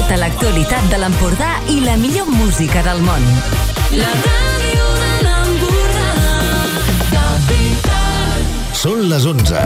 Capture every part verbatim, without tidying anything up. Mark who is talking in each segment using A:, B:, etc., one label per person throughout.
A: Tota l'actualitat de l'Empordà i la millor música del món. La ràdio de l'Empordà, Capital.
B: Són les onze.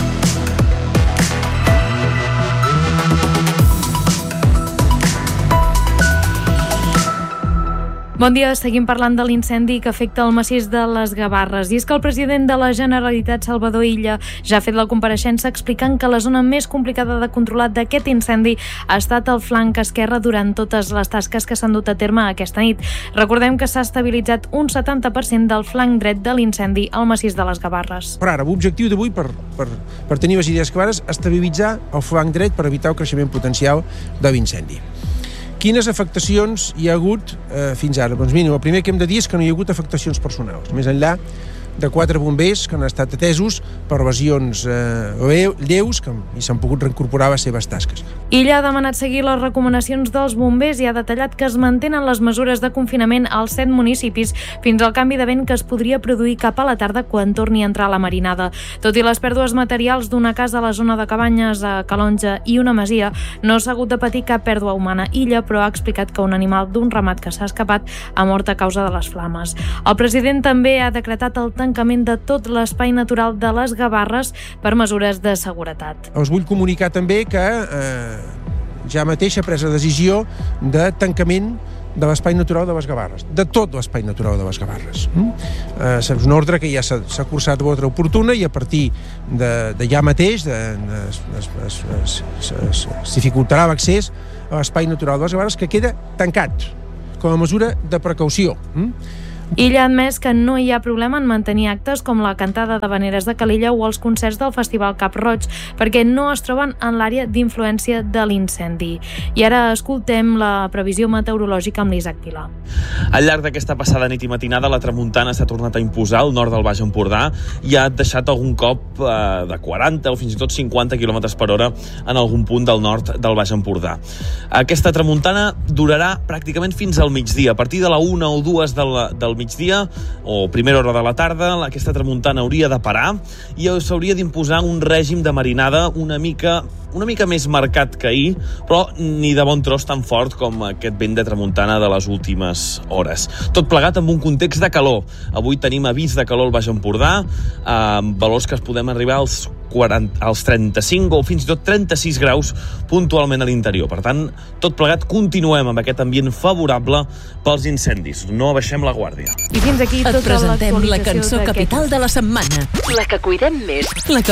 C: Bon dia, seguim parlant de l'incendi que afecta el massís de les Gavarres. I és que el president de la Generalitat, Salvador Illa, ja ha fet la compareixença explicant que la zona més complicada de controlar d'aquest incendi ha estat el flanc esquerre durant totes les tasques que s'han dut a terme aquesta nit. Recordem que s'ha estabilitzat un setanta per cent del flanc dret de l'incendi al massís de les Gavarres.
D: Per ara, l'objectiu d'avui, per, per, per tenir les idees clares, estabilitzar el flanc dret per evitar el creixement potencial de l'incendi. Quines afectacions hi ha hagut eh, fins ara? Doncs mira, el primer que hem de dir és que no hi ha hagut afectacions personals, més enllà de quatre bombers que han estat atesos per lesions eh, lleus que i s'han pogut reincorporar a les seves tasques.
C: Illa ha demanat seguir les recomanacions dels bombers i ha detallat que es mantenen les mesures de confinament als set municipis fins al canvi de vent que es podria produir cap a la tarda quan torni a entrar la marinada. Tot i les pèrdues materials d'una casa a la zona de Cabanyes, a Calonja i una masia, no s'ha hagut de patir cap pèrdua humana. Illa, però, ha explicat que un animal d'un ramat que s'ha escapat ha mort a causa de les flames. El president també ha decretat el tancament de tot l'espai natural de les Gavarres per mesures de seguretat.
D: Us vull comunicar també que eh, ja mateix ha pres la decisió de tancament de l'espai natural de les Gavarres, de tot l'espai natural de les Gavarres. Mm? Eh, és una ordre que ja s'ha, s'ha cursat l'ordre oportuna i a partir de, de ja mateix de, de, es, es, es, es, es, es dificultarà l'accés a l'espai natural de les Gavarres, que queda tancat com a mesura de precaució. Mm?
C: Illa ha admès que no hi ha problema en mantenir actes com la cantada d'havaneres de Calella o els concerts del Festival Cap Roig, perquè no es troben en l'àrea d'influència de l'incendi. I ara escoltem la previsió meteorològica amb l'Isaac Vilà.
E: Al llarg d'aquesta passada nit i matinada, la tramuntana s'ha tornat a imposar al nord del Baix Empordà i ha deixat algun cop eh, de quaranta o fins i tot cinquanta quilòmetres per hora en algun punt del nord del Baix Empordà. Aquesta tramuntana durarà pràcticament fins al migdia. A partir de la una o dues del, del migdia o primera hora de la tarda, aquesta tramuntana hauria de parar i s'hauria d'imposar un règim de marinada una mica una mica més marcat que ahir, però ni de bon tros tan fort com aquest vent de tramuntana de les últimes hores. Tot plegat amb un context de calor. Avui tenim avís de calor al Baix Empordà, amb valors que es podem arribar als, quaranta, als trenta-cinc o fins i tot trenta-sis graus puntualment a l'interior. Per tant, tot plegat continuem amb aquest ambient favorable pels incendis. No abaixem la guàrdia.
C: I fins aquí
A: Et
C: tota
A: presentem la
C: l'actualització
A: cançó
C: d'aquest...
A: capital de la setmana. La que cuidem més. La que